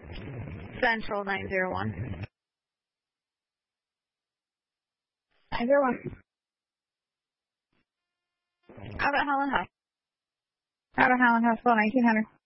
Central 901. 901. Out at Holland House. Out of Holland Hospital, 1900.